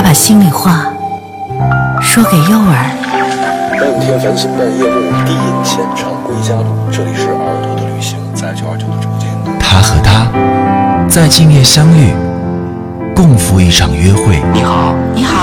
把心里话说给诱儿。 半天繁星半夜幕，低吟浅唱归家路。这里是二度的旅行，在929的直播间。 他和她在今夜相遇，共赴一场约会。 你好，你好。